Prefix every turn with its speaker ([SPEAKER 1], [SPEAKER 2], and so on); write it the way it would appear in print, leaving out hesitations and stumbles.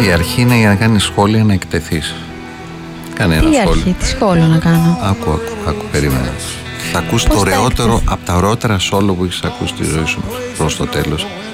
[SPEAKER 1] Η αρχή είναι για να κάνεις σχόλια, να εκτεθείς. Κάνε ένα σχόλιο.
[SPEAKER 2] αρχή, τι σχόλιο να κάνω?
[SPEAKER 1] Άκου, περίμενα. Θα ακούς το ωραιότερο, από τα ωραιότερα σόλο που έχεις ακούσει στη ζωή σου προς το τέλος.